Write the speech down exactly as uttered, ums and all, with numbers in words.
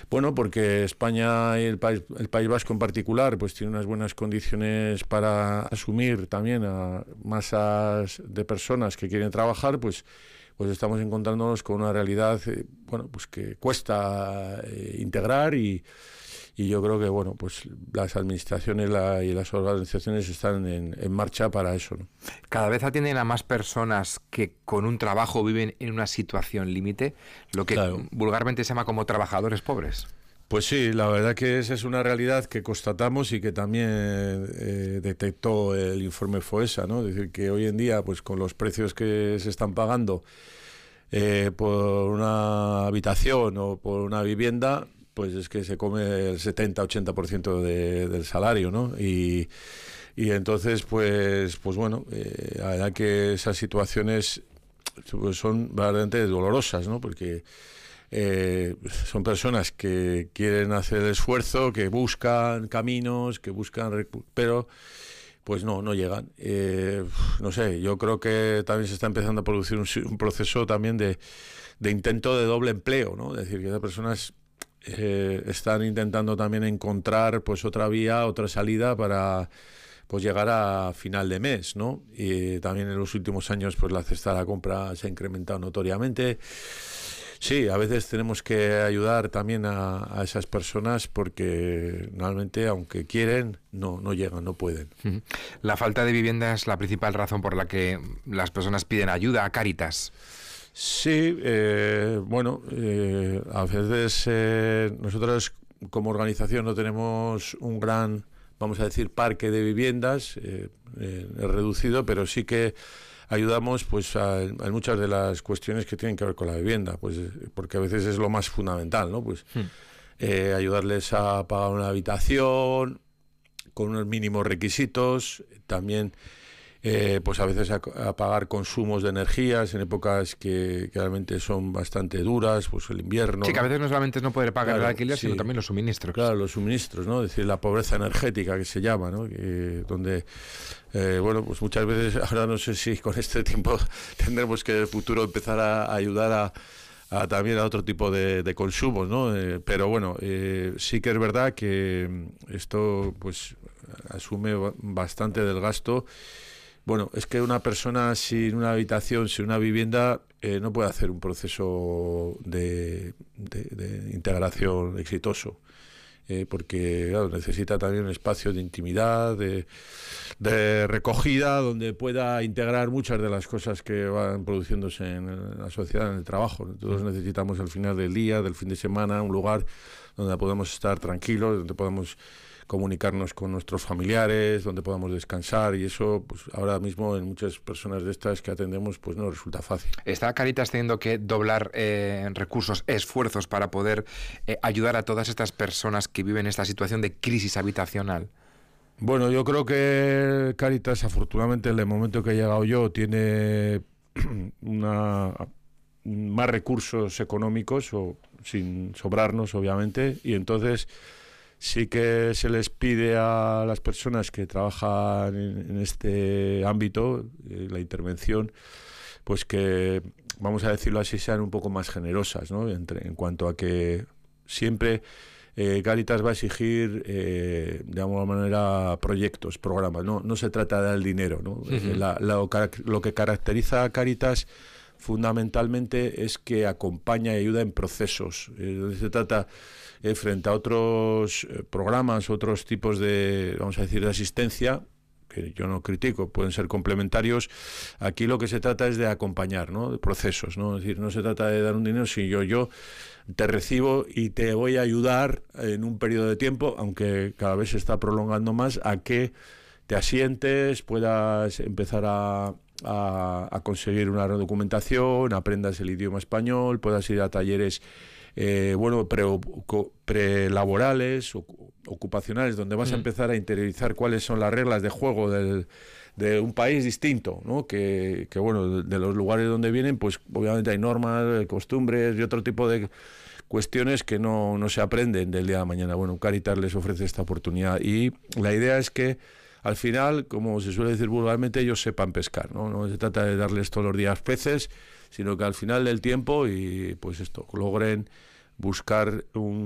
Bueno, porque España y el país, el País Vasco en particular, pues tiene unas buenas condiciones para asumir también a masas de personas que quieren trabajar, pues, pues estamos encontrándonos con una realidad, eh, bueno, pues que cuesta eh, integrar y Y yo creo que bueno, pues las administraciones la, y las organizaciones están en, en marcha para eso, ¿no? Cada vez atienden a más personas que con un trabajo viven en una situación límite, lo que claro. vulgarmente se llama como trabajadores pobres. Pues sí, la verdad que esa es una realidad que constatamos y que también eh, detectó el informe FOESA, ¿no? Es decir, que hoy en día, pues con los precios que se están pagando eh, por una habitación o por una vivienda, pues es que se come el setenta a ochenta por ciento de, del salario, ¿no? Y, y entonces, pues, pues bueno, eh, la verdad que esas situaciones pues son verdaderamente dolorosas, ¿no? Porque eh, son personas que quieren hacer el esfuerzo, que buscan caminos, que buscan... pero pues no, no llegan. Eh, no sé, yo creo que también se está empezando a producir un, un proceso también de, de intento de doble empleo, ¿no? Es decir, que esas personas... Eh, están intentando también encontrar pues otra vía, otra salida para pues llegar a final de mes, ¿no? Y también en los últimos años pues la cesta de la compra se ha incrementado notoriamente. Sí, a veces tenemos que ayudar también a, a esas personas porque realmente, aunque quieren, no, no llegan, no pueden. La falta de vivienda es la principal razón por la que las personas piden ayuda a Cáritas. Sí, eh, bueno, eh, a veces eh, nosotros como organización no tenemos un gran, vamos a decir, parque de viviendas, eh, eh, reducido, pero sí que ayudamos pues a, a muchas de las cuestiones que tienen que ver con la vivienda, pues porque a veces es lo más fundamental, ¿no? Pues hmm. eh, ayudarles a pagar una habitación con unos mínimos requisitos, también Eh, pues a veces a, a pagar consumos de energías en épocas que, que realmente son bastante duras, pues el invierno. Sí, que a veces no solamente no poder pagar claro, el alquiler, sí, sino también los suministros. Claro, los suministros, ¿no? Es decir, la pobreza energética que se llama, ¿no? Que, donde, eh, bueno, pues muchas veces, ahora no sé si con este tiempo tendremos que en el futuro empezar a, a ayudar a, a también a otro tipo de, de consumos, ¿no? Eh, pero bueno, eh, sí que es verdad que esto, pues, asume bastante del gasto. Bueno, es que una persona sin una habitación, sin una vivienda, eh, no puede hacer un proceso de, de, de integración exitoso, eh, porque claro, necesita también un espacio de intimidad, de, de recogida, donde pueda integrar muchas de las cosas que van produciéndose en la sociedad, en el trabajo. Todos necesitamos al final del día, del fin de semana, un lugar donde podamos estar tranquilos, donde podamos comunicarnos con nuestros familiares, donde podamos descansar, y eso pues ahora mismo en muchas personas de estas que atendemos pues no resulta fácil. ¿Está Cáritas teniendo que doblar eh, recursos, esfuerzos para poder eh, ayudar a todas estas personas que viven esta situación de crisis habitacional? Bueno, yo creo que Cáritas, afortunadamente, en el momento que he llegado yo, tiene una, más recursos económicos, o sin sobrarnos, obviamente, y entonces sí que se les pide a las personas que trabajan en, en este ámbito, eh, la intervención, pues que, vamos a decirlo así, sean un poco más generosas, ¿no? Entre, en cuanto a que siempre eh, Cáritas va a exigir, eh, de alguna manera, proyectos, programas. No, no se trata de dar el dinero, ¿no? Uh-huh. la, la, lo que caracteriza a Cáritas fundamentalmente es que acompaña y ayuda en procesos. Eh, se trata... Eh, frente a otros eh, programas, otros tipos de, vamos a decir, de asistencia, que yo no critico, pueden ser complementarios. Aquí lo que se trata es de acompañar, ¿no? De procesos, ¿no? Es decir, no se trata de dar un dinero, si yo, yo te recibo y te voy a ayudar en un periodo de tiempo, aunque cada vez se está prolongando más, a que te asientes, puedas empezar a... A, a conseguir una documentación, aprendas el idioma español, puedas ir a talleres eh, bueno, pre, prelaborales, ocupacionales, donde vas mm. a empezar a interiorizar cuáles son las reglas de juego del, de un país distinto, ¿no? Que, que bueno, de, de los lugares donde vienen, pues obviamente hay normas, costumbres y otro tipo de cuestiones que no, no se aprenden del día de mañana. Bueno, Cáritas les ofrece esta oportunidad y la idea es que al final, como se suele decir vulgarmente, ellos sepan pescar, ¿no? No se trata de darles todos los días peces, sino que al final del tiempo y pues esto, logren buscar un